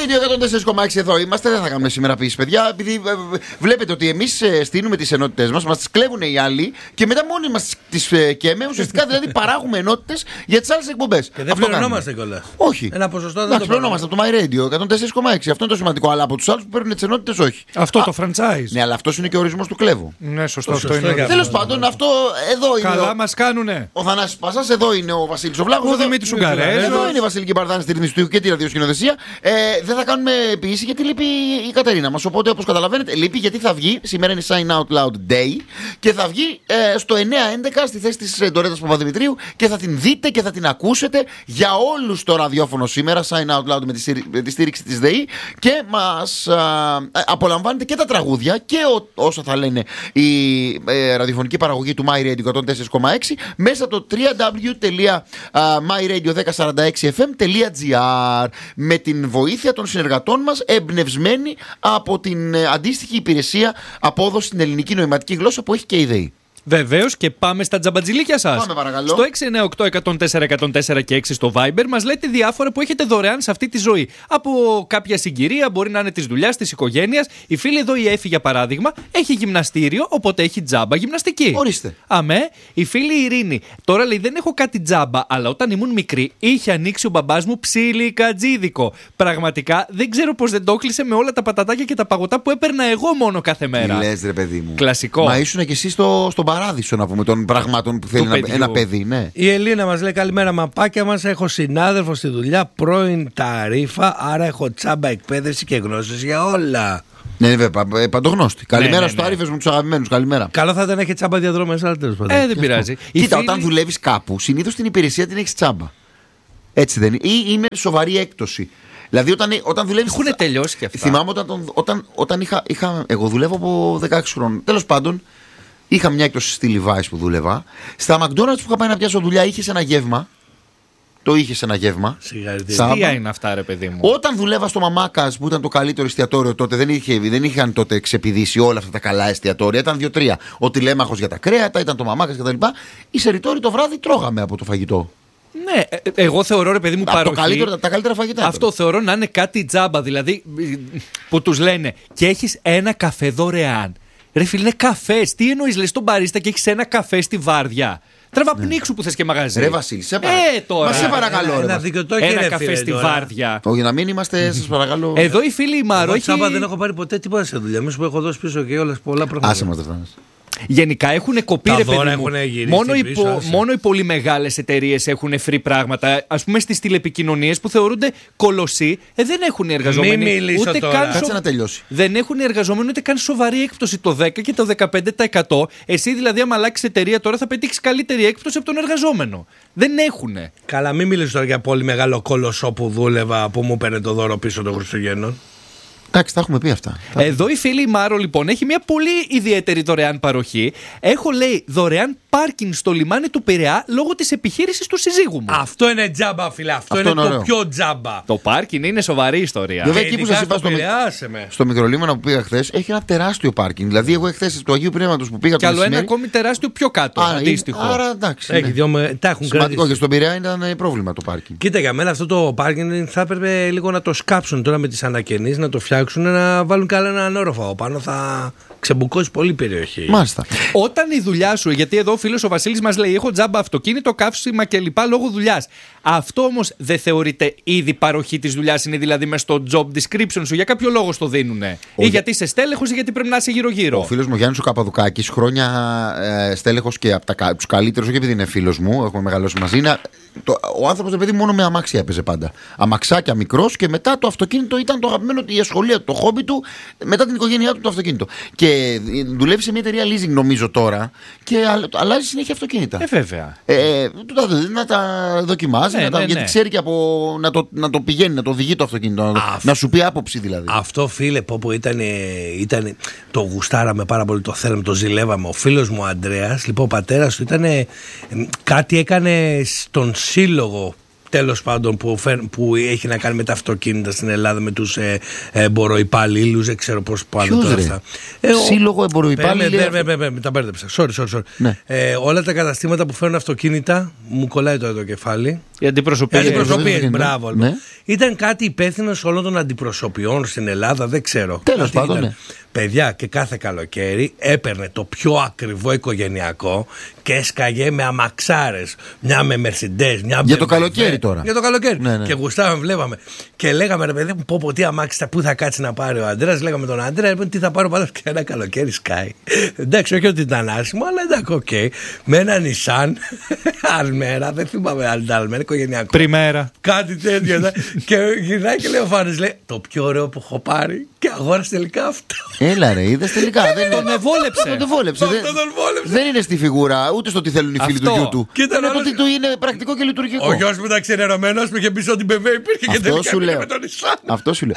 Radio 104,6 εδώ είμαστε. Δεν θα κάνουμε σήμερα πίση, παιδιά. Επειδή βλέπετε ότι εμείς στείλουμε τις ενότητες μας τις κλέβουν οι άλλοι και μετά μόνοι μας τις καίμε. Ουσιαστικά δηλαδή παράγουμε ενότητες για τις άλλες εκπομπές. Και δεν πληρωνόμαστε κιόλας. Όχι. Ένα ποσοστό δεν το πληρωνόμαστε από το My Radio 104,6. Αυτό είναι το σημαντικό. Αλλά από τους άλλους που παίρνουν τις ενότητες, όχι. Αυτό το franchise. Ναι, αλλά αυτός είναι και ο ορισμός του κλέβου. Ναι, σωστό. Αυτό είναι. Τέλος πάντων, αυτό εδώ είναι. Καλά μας κάνουνε. Ο Θανάσης Πασάς, εδώ είναι ο Βασίλης ο Βλάχος. Ο Δημήτρης Ουγγαρέζος. Εδώ είναι η Βασιλική Μπαρδάνη στη ρυθμιστή του και τη ραδιοσκηνοθεσία. Δεν θα κάνουμε ποιήση γιατί λείπει η Κατερίνα μας. Οπότε, όπως καταλαβαίνετε, λείπει γιατί θα βγει. Σήμερα είναι Sign Out Loud Day και θα βγει στο 9-11 στη θέση της Ντορέτας Παπαδημητρίου και θα την δείτε και θα την ακούσετε για όλους το ραδιόφωνο σήμερα. Sign Out Loud με τη στήριξη της ΔΕΗ και μας απολαμβάνετε και τα τραγούδια και όσα θα λένε η ραδιοφωνική παραγωγή του My Radio 104,6 μέσα από το www.myradio1046fm.gr με την βοήθεια των συνεργατών μας, εμπνευσμένη από την αντίστοιχη υπηρεσία απόδοση στην ελληνική νοηματική γλώσσα που έχει και η ΔΕΗ. Βεβαίως, και πάμε στα τζαμπατζιλίκια σας. Πάμε, παρακαλώ. Στο 698-104-104 και 6 στο Viber μας λέτε διάφορα που έχετε δωρεάν σε αυτή τη ζωή. Από κάποια συγκυρία, μπορεί να είναι της δουλειάς, της οικογένειας. Η φίλη εδώ, η Έφη για παράδειγμα, έχει γυμναστήριο, οπότε έχει τζάμπα γυμναστική. Ορίστε. Αμέ, η φίλη η Ειρήνη. Τώρα λέει δεν έχω κάτι τζάμπα, αλλά όταν ήμουν μικρή είχε ανοίξει ο μπαμπάς μου ψιλικατζίδικο. Πραγματικά δεν ξέρω πώς δεν το έκλεισε με όλα τα πατατάκια και τα παγωτά που έπαιρνα εγώ μόνο κάθε μέρα. Τι λες, ρε παιδί μου. Κλασικό. Μα ήσουν και εσύ στον παράδεισο, να πούμε, των πραγμάτων που θέλει ένα παιδί, ναι. Η Ελίνα μας λέει καλημέρα, μαπάκια μας. Έχω συνάδελφο στη δουλειά, πρώην ταρίφα, άρα έχω τσάμπα εκπαίδευση και γνώσεις για όλα. Ναι, βέβαια, παντογνώστη. Καλημέρα ναι, στους ναι. Άριφες μου, τους αγαπημένους. Καλημέρα. Καλό θα ήταν να έχει τσάμπα διαδρομές, αλλά τέλος πάντων. Δεν πειράζει. Κοίτα, όταν δουλεύεις κάπου, συνήθως την υπηρεσία την έχεις τσάμπα. Έτσι δεν είναι? Ή είναι σοβαρή έκπτωση. Δηλαδή όταν δουλεύεις. Έχουν τελειώσει και αυτά. Θυμάμαι όταν είχα. Εγώ δουλεύω από 16 χρόνων. Τέλος πάντων, είχα μια έκπτωση στη Levi's που δούλευα. Στα McDonald's που είχα πάει να πιάσω δουλειά, είχε ένα γεύμα. Το είχε ένα γεύμα. Τι είναι αυτά, ρε παιδί μου. Όταν δουλεύα στο Μαμάκας που ήταν το καλύτερο εστιατόριο τότε, δεν είχαν τότε ξεπηδήσει όλα αυτά τα καλά εστιατόρια. Ήταν 2-3. Ο Τηλέμαχος για τα κρέατα, ήταν το Μαμάκας κτλ. Οι σερβιτόροι το βράδυ τρώγαμε από το φαγητό. Ναι, εγώ θεωρώ, ρε παιδί μου, παροχή. Τα καλύτερα φαγητά. Αυτό θεωρώ να είναι κάτι τζάμπα. Δηλαδή που τους λένε και έχεις ένα καφέ δωρεάν. Ρε φίλε, είναι καφές. Τι εννοείς, λες τον μπαρίστα και έχεις ένα καφέ στη βάρδια. Τραβά πνίξου που θες και μαγαζί. Ρε Βασίλη, σε παρακαλώ. Ένα καφέ στη βάρδια. Όχι, να μην είμαστε, σας παρακαλώ. Εδώ η φίλη η Μαρό. Τσάμπα δεν έχω πάρει ποτέ τίποτα σε δουλειά. Εμείς που έχω δώσει πίσω και όλες πολλά πράγματα. Άσε μας αυτά. Γενικά έχουν κοπεί, ρε παιδί μου. Μόνο οι πολύ μεγάλες εταιρείες έχουν free πράγματα. Ας πούμε στις τηλεπικοινωνίες που θεωρούνται κολοσσοί, δεν έχουν οι εργαζόμενοι. Ούτε κάτσε να τελειώσει. Δεν έχουν οι εργαζόμενοι ούτε καν σοβαρή έκπτωση το 10 και το 15%. Εσύ δηλαδή, άμα αλλάξεις εταιρεία τώρα, θα πετύχεις καλύτερη έκπτωση από τον εργαζόμενο. Δεν έχουνε. Καλά, μην μιλήσω τώρα για πολύ μεγάλο κολοσσό που δούλευα που μου παίρνε το δώρο πίσω των Χριστουγέννων. Εντάξει, τα έχουμε πει αυτά. Εδώ η φίλη Μάρο λοιπόν έχει μια πολύ ιδιαίτερη δωρεάν παροχή. Έχω, λέει, δωρεάν πάρκινγκ στο λιμάνι του Πειραιά λόγω της επιχείρησης του συζύγου μου. Αυτό είναι τζάμπα, φίλε. Αυτό είναι το πιο τζάμπα. Το πάρκινγκ είναι σοβαρή ιστορία. Βέβαια, εκεί που σας είπα στο μικρολίμανο που πήγα χθες, έχει ένα τεράστιο πάρκινγκ. Δηλαδή, εγώ χθες του Αγίου Πνεύματος που πήγα. Και άλλο ένα ακόμη τεράστιο πιο κάτω. Αντίστοιχο. Άρα εντάξει. Τα έχουν σημαντικό και στον Πειραιά ήταν πρόβλημα το πάρκινγκ. Κοίτα, για μένα αυτό το πάρκινγκ θα έπρεπε λίγο να το σκάψουν τώρα με τις ανακαινήσεις, να το φτιάξουν, να βάλουν καλά έναν όροφο πάνω. Θα ξεμπουκώσει πολύ περιοχή. Μάλιστα. Όταν η δουλειά σου, γιατί εδώ ο φίλος ο Βασίλης μας λέει: έχω τζάμπα αυτοκίνητο, καύσιμα κλπ. Λόγω δουλειάς. Αυτό όμως δεν θεωρείται ήδη παροχή της δουλειάς, είναι δηλαδή μες στο job description σου, για κάποιο λόγο στο δίνουνε. Ή γιατί είσαι στέλεχος ή γιατί πρέπει να είσαι γύρω-γύρω. Ο φίλος μου Γιάννης ο Καπαδουκάκης, χρόνια στέλεχος και από τους καλύτερους, όχι επειδή είναι φίλος μου, έχουμε μεγαλώσει μαζί. Ο άνθρωπος, παιδί, μόνο με αμάξια έπαιζε πάντα. Αμαξάκια μικρός και μετά το αυτοκίνητο ήταν το αγαπημένο, η ασχολία του, το χόμπι του, μετά την οικογένειά του το αυτοκίνητο. Και δουλεύει σε μια εταιρεία leasing, νομίζω τώρα, και αλλάζει συνέχεια αυτοκίνητα. Βέβαια. Να τα δοκιμάζει, γιατί ξέρει και να το πηγαίνει, να το οδηγεί το αυτοκίνητο, να σου πει άποψη δηλαδή. Αυτό, φίλε, που ήταν, το γουστάραμε πάρα πολύ, το θέλαμε, το ζηλεύαμε. Ο φίλος μου ο Ανδρέας, λοιπόν, ο πατέρας του ήταν, κάτι έκανε στον σύλλογο, τέλος πάντων, που έχει να κάνει με τα αυτοκίνητα στην Ελλάδα, με τους εμποροϊπαλλήλους, δεν ξέρω πώς πάνε τώρα αυτά. Σύλλογο εμποροϊπαλλήλους. Τα μπέρδεψα. Sorry. Ναι. Όλα τα καταστήματα που φέρνουν αυτοκίνητα, μου κολλάει το εδώ κεφάλι. Οι αντιπροσωπείες. Αντιπροσωπείες, μπράβο. Ναι. Ήταν κάτι υπεύθυνο όλων των αντιπροσωπιών στην Ελλάδα, δεν ξέρω. Τέλος Κάτι πάντων, ήταν. ναι. Παιδιά, και κάθε καλοκαίρι έπαιρνε το πιο ακριβό οικογενειακό και έσκαγε με αμαξάρες. Μια με Mercedes, μια Για BMW. το καλοκαίρι τώρα. Για το καλοκαίρι. Ναι, ναι. Και γουστάμε, βλέπαμε. Και λέγαμε, ρε παιδί μου, πω τι αμάξι, πού θα κάτσει να πάρει ο Αντρέας. Λέγαμε τον Αντρέα, τι θα πάρω πάντα. Και ένα καλοκαίρι σκάει. Εντάξει, όχι ότι ήταν άσχημο, αλλά εντάξει, οκ. Με ένα Nissan Almera, δεν θυμάμαι αν ήταν Almera, οικογενειακό. Πριμέρα. Κάτι τέτοιο. Και γυρνάει και λέει ο Φάνης, λέει, το πιο ωραίο που έχω πάρει και αγόρασε τελικά αυτό. Έλα ρε, είδες τελικά. Τον ευόλεψε. Τον βόλεψε. Τον βόλεψε. Δεν είναι στη φιγούρα, ούτε στο τι θέλουν οι φίλοι Αυτό. του γιού του. Κοίτα, Είναι ρε, το ότι του είναι πρακτικό και λειτουργικό. Ο γιος μου ήταν ξενερωμένος, μου είχε πει ότι BMW υπήρχε και Αυτό τελικά σου πήγε λέω. με τον Nissan. Αυτό σου λέω.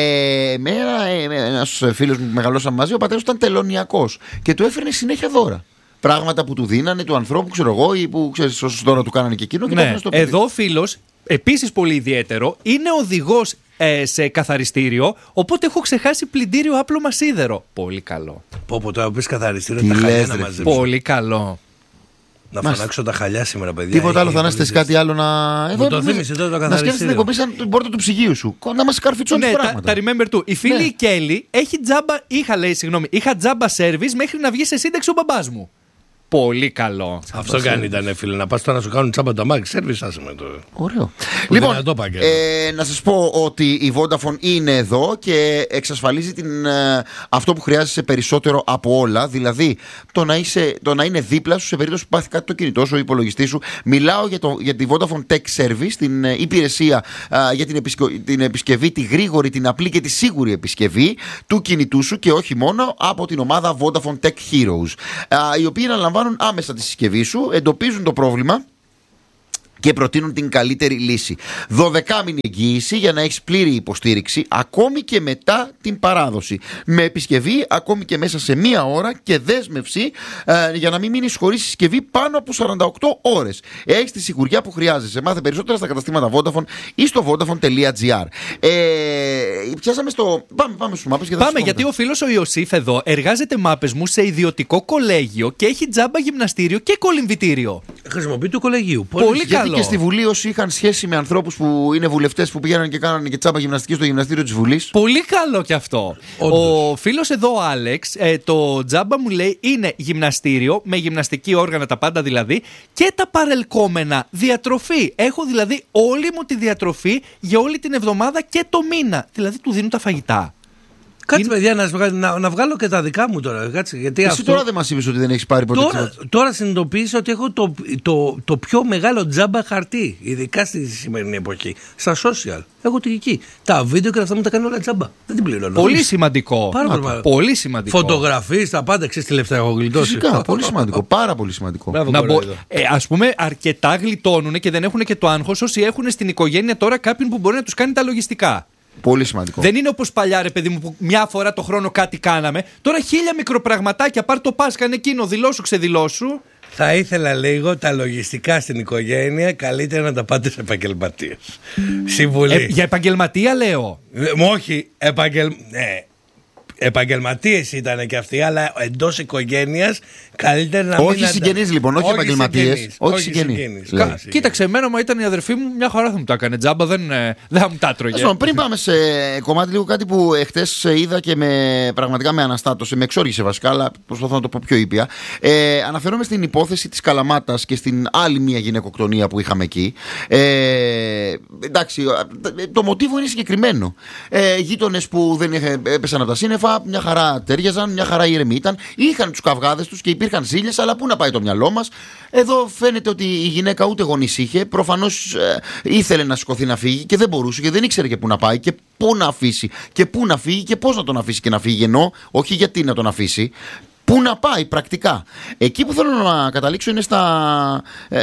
Ένας φίλος μου που μεγαλώσαμε μαζί, ο πατέρας ήταν τελωνιακός και του έφερνε συνέχεια δώρα. Πράγματα που του δίνανε του ανθρώπου, ξέρω εγώ, ή που ξέρεις, όσους δώρα του κάνανε και εκείνο. Και το Ναι. έφερνε στο παιδί. Εδώ ο φίλος, επίσης πολύ ιδιαίτερο, είναι οδηγός σε καθαριστήριο, οπότε έχω ξεχάσει πλυντήριο άπλωμα σίδερο. Πολύ καλό. Πω, τώρα πεις καθαριστήριο, Τι τα χαλιά λες, να ρε. μαζέψω. Πολύ καλό. Να Μάλιστα. φωνάξω τα χαλιά σήμερα, παιδιά. Τίποτα άλλο, Έχει Θανάση, θες πολύ κάτι άλλο να. Μου το θύμισε τώρα το Να σκέφτεσαι την καθαριστήριο. εκπομπή σαν την πόρτα του ψυγείου σου. Να μας καρφιτσώνει Ναι, πράγματα. τα remember του. Η φίλη Ναι. η Κέλλη έχει τζάμπα, είχα τζάμπα service μέχρι να βγει σε σύνταξη ο μπαμπάς μου. Πολύ καλό. Αυτό κάνει ήταν, φίλε. Να πας τώρα να σου κάνουν τσάμπα τα μάξι. Σέρβις, άσε με το. Ωραίο. Λοιπόν, Λοιπόν, δυνατό πακέτο. να σας πω ότι η Vodafone είναι εδώ και εξασφαλίζει αυτό που χρειάζεσαι περισσότερο από όλα. Δηλαδή το να είναι δίπλα σου σε περίπτωση που πάθει κάτι το κινητό σου, ο υπολογιστής σου. Μιλάω για τη Vodafone Tech Service, την υπηρεσία για την επισκευή, τη γρήγορη, την απλή και τη σίγουρη επισκευή του κινητού σου και όχι μόνο, από την ομάδα Vodafone Tech Heroes, οι οποίοι αναλαμβάνουν άμεσα τη συσκευή σου, εντοπίζουν το πρόβλημα και προτείνουν την καλύτερη λύση. 12μηνη εγγύηση για να έχεις πλήρη υποστήριξη ακόμη και μετά την παράδοση. Με επισκευή ακόμη και μέσα σε μία ώρα και δέσμευση για να μην μείνεις χωρίς συσκευή πάνω από 48 ώρες. Έχεις τη σιγουριά που χρειάζεσαι. Μάθε περισσότερα στα καταστήματα Vodafone ή στο vodafone.gr. Πιάσαμε στο. Πάμε στους μάπες. Πάμε, γιατί ο φίλος ο Ιωσήφ εδώ εργάζεται μάπες μου σε ιδιωτικό κολέγιο και έχει τζάμπα γυμναστήριο και κολυμβητήριο. Χρησιμοποιεί του κολεγίου. Πολύ Γιατί καλό. και στη Βουλή όσοι είχαν σχέση με ανθρώπους που είναι βουλευτές που πηγαίνανε και κάνανε και τσάμπα γυμναστική στο γυμναστήριο της Βουλής. Πολύ καλό κι αυτό. Όντως. Ο φίλος εδώ, ο Άλεξ, το τζάμπα μου λέει είναι γυμναστήριο, με γυμναστική όργανα τα πάντα δηλαδή, και τα παρελκόμενα διατροφή. Έχω δηλαδή όλη μου τη διατροφή για όλη την εβδομάδα και το μήνα. Δηλαδή του δίνουν τα φαγητά. Κάτσε, παιδιά, να βγάλω και τα δικά μου τώρα. Κάτσε, γιατί Εσύ αυτό... τώρα δεν μας είπες ότι δεν έχεις πάρει ποτέ Τώρα συνειδητοποίησα ότι έχω το πιο μεγάλο τζάμπα χαρτί, ειδικά στη σημερινή εποχή. Στα social. Έχω τη εκεί. Τα βίντεο και αυτά μου τα κάνω όλα τζάμπα. Δεν την πληρώνω. Πολύ σημαντικό. Πάρα πολύ. Πολύ σημαντικό. Φωτογραφίες, τα πάντα, ξέρεις τι λεφτά έχω γλιτώσει. Φυσικά, πολύ σημαντικό. Πάρα πολύ σημαντικό. Μπράβο, Να κοροϊδό. ας πούμε, αρκετά γλιτώνουν και δεν έχουν και το άγχος όσοι έχουν στην οικογένεια τώρα κάποιον που μπορεί να τους κάνει τα λογιστικά. Πολύ σημαντικό. Δεν είναι όπως παλιά, ρε παιδί μου, που μια φορά το χρόνο κάτι κάναμε. Τώρα 1000 μικροπραγματάκια. Πάρ' το πας, κάνε εκείνο, δηλώσου, ξεδηλώσου. Θα ήθελα λίγο τα λογιστικά στην οικογένεια καλύτερα να τα πάτε σε επαγγελματίες. Συμβουλή. Για επαγγελματία λέω. Όχι, επαγγελματίες ήταν και αυτοί, αλλά εντός οικογένειας καλύτερα να μην. Όχι συγγενείς λοιπόν, όχι επαγγελματίες. Όχι συγγενείς. Λέει. Κοίταξε, εμένα μου ήταν η αδερφή μου, μια χαρά θα μου τα έκανε τζάμπα, δεν θα μου τα έτρωγε. Πριν πάμε σε κομμάτι, λίγο κάτι που εχθές είδα και πραγματικά με αναστάτωσε, με εξόργησε βασικά, αλλά προσπαθώ να το πω πιο ήπια. Αναφέρομαι στην υπόθεση της Καλαμάτας και στην άλλη μια γυναικοκτονία που είχαμε εκεί. Εντάξει, το μοτίβο είναι συγκεκριμένο. Γείτονες που δεν έπεσαν από τα σύννεφα, μια χαρά τέριαζαν, μια χαρά ήρεμοι ήταν. Είχαν τους καυγάδες τους και υπήρχαν ζήλιες, αλλά πού να πάει το μυαλό μας. Εδώ φαίνεται ότι η γυναίκα ούτε γονείς είχε. Προφανώς ήθελε να σηκωθεί να φύγει και δεν μπορούσε και δεν ήξερε και πού να πάει και πού να αφήσει και πού να φύγει και πώς να τον αφήσει και να φύγει. Ενώ, όχι γιατί να τον αφήσει. Πού να πάει πρακτικά. Εκεί που θέλω να καταλήξω είναι στα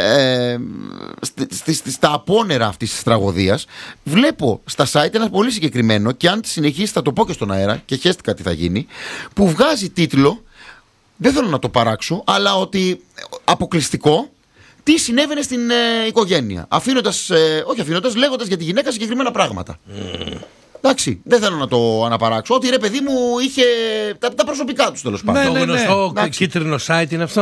απόνερα αυτής της τραγωδίας. Βλέπω στα site ένα πολύ συγκεκριμένο, και αν συνεχίσει θα το πω και στον αέρα και χέστηκα τι θα γίνει, που βγάζει τίτλο, δεν θέλω να το παράξω, αλλά ότι αποκλειστικό τι συνέβαινε στην οικογένεια. Λέγοντας για τη γυναίκα συγκεκριμένα πράγματα. Εντάξει, δεν θέλω να το αναπαράξω. Ότι ρε παιδί μου είχε τα προσωπικά του τέλος πάντων. Το Ναι, γνωστό εντάξει. κίτρινο site είναι αυτό.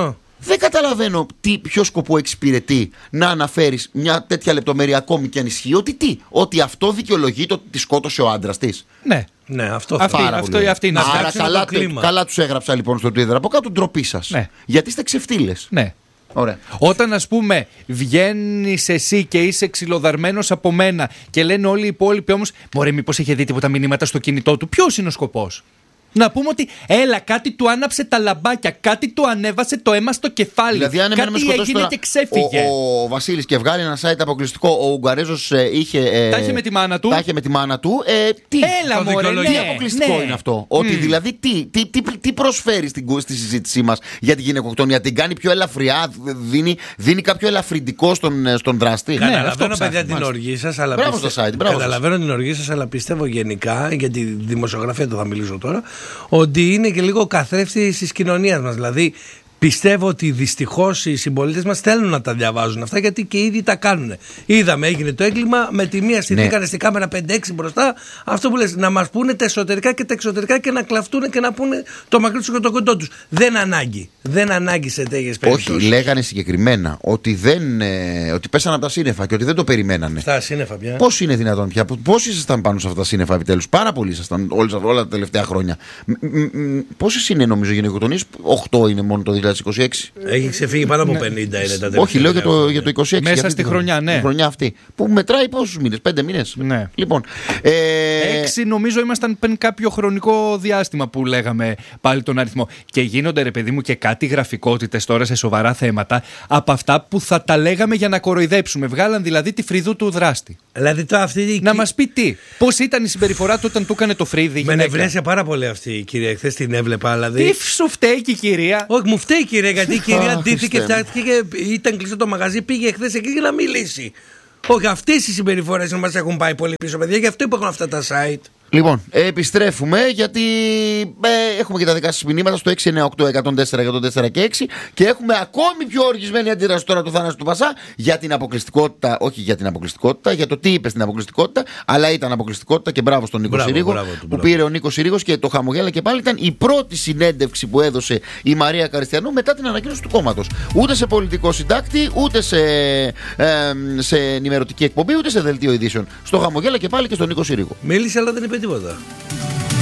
Δεν καταλαβαίνω ποιο σκοπό εξυπηρετεί να αναφέρεις μια τέτοια λεπτομέρεια, ακόμη και αν ισχύει. Ότι αυτό δικαιολογεί το ότι τη σκότωσε ο άντρας της. Ναι. Ναι, αυτό αυτή είναι. Άρα καλά τους έγραψα λοιπόν στο Twitter από κάτω, ντροπή σας. Ναι. Γιατί είστε ξεφτύλες. Ναι. Ωραία. Όταν, ας πούμε, βγαίνεις εσύ και είσαι ξυλοδαρμένος από μένα και λένε όλοι οι υπόλοιποι όμως, μωρέ, μήπως είχε δει τίποτα μηνύματα στο κινητό του, ποιος είναι ο σκοπός? Να πούμε ότι έλα, κάτι του άναψε τα λαμπάκια, κάτι του ανέβασε το αίμα στο κεφάλι. Δηλαδή, αν κάτι έγινε και ξέφυγε. Ο Βασίλης και βγάλει ένα site αποκλειστικό, ο Ουγγαρέζος είχε. Τα είχε με τη μάνα του. Τα είχε με τη μάνα του. Έλα, μωρέ, τι αποκλειστικό είναι αυτό? Ότι δηλαδή τι προσφέρει στη συζήτησή μας για τη γυναικοκτονία? Την κάνει πιο ελαφριά, δίνει κάποιο ελαφρυντικό στον δράστη? Καταλαβαίνω, παιδιά, την οργή σας, αλλά καταλαβαίνω την οργή σας, αλλά πιστεύω γενικά, για τη δημοσιογραφία το θα μιλήσω τώρα, ότι είναι και λίγο καθρέφτη της κοινωνίας μας. Δηλαδή, πιστεύω ότι δυστυχώς οι συμπολίτες μας θέλουν να τα διαβάζουν αυτά, γιατί και ήδη τα κάνουν. Είδαμε, έγινε το έγκλημα, με τη μία στηθήκανε στη κάμερα 5-6 μπροστά. Αυτό που λες, να μας πούνε τα εσωτερικά και τα εξωτερικά και να κλαφτούν και να πούνε το μακρύ τους και το κοντό τους. Δεν ανάγκη σε τέτοιες περιπτώσεις. Όχι, λέγανε συγκεκριμένα ότι πέσανε από τα σύννεφα και ότι δεν το περιμένανε. Στα σύννεφα πια. Πώς είναι δυνατόν πια? Πώς ήσασταν πάνω σε αυτά τα σύννεφα επιτέλους? Πάρα πολλοί ήσασταν όλα τα τελευταία χρόνια. Πόσες είναι, νομίζω, οι γυναικοκτονίες? 8 είναι μόνο το 2026. Έχει ξεφύγει πάνω από 50 είναι τα τελευταία. Όχι, λέω για το 26. Μέσα στη χρονιά, ναι. Τη χρονιά αυτή. Που μετράει πόσους μήνες? 5 μήνες. Ναι. Λοιπόν. 6 νομίζω ήμασταν πριν κάποιο χρονικό διάστημα που λέγαμε πάλι τον αριθμό. Και γίνονται, ρε παιδί μου, και κάτι γραφικότητες τώρα σε σοβαρά θέματα από αυτά που θα τα λέγαμε για να κοροϊδέψουμε. Βγάλαν δηλαδή τη Φρυδού του δράστη. Δηλαδή να μας πει πώς ήταν η συμπεριφορά του όταν του έκανε το Φρύδι. Με νευρέσε πάρα πολύ αυτή η κυρία. Χθες την έβλεπα. Δηλαδή... Τι σου φταίει και η κυρία? Όχι, μου φταίει η κυρία, γιατί η κυρία αντίθηκε, ήταν κλειστό το μαγαζί, πήγε χθες εκεί για να μιλήσει. Όχι, αυτές οι συμπεριφορές μας έχουν πάει πολύ πίσω, παιδιά, γι' αυτό υπάρχουν αυτά τα site. Λοιπόν, επιστρέφουμε, γιατί έχουμε και τα δικά σας μηνύματα στο 698-104-104 και 6 και έχουμε ακόμη πιο οργισμένη αντίδραση τώρα του Θανάση του Πασά για την αποκλειστικότητα. Όχι για την αποκλειστικότητα, για το τι είπε στην αποκλειστικότητα, αλλά ήταν αποκλειστικότητα και μπράβο στον Νίκο Συρίγο που πήρε ο Νίκος Συρίγος και το χαμογέλα και πάλι. Ήταν η πρώτη συνέντευξη που έδωσε η Μαρία Καριστιανού μετά την ανακοίνωση του κόμματος. Ούτε σε πολιτικό συντάκτη, ούτε σε ενημερωτική εκπομπή, ούτε σε δελτίο ειδήσεων. Στο χαμογέλα και πάλι και στον Νίκο Συρίγο. Μίλησε, αλλά δεν είπε τίποτα.